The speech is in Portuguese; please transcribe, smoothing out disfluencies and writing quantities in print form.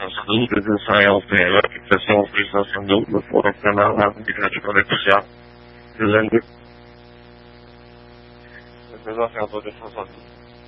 nossa dúvida de Israel tem a fixação de autorização de uma fora canal à comunidade para negociar. Dizendo que a autorização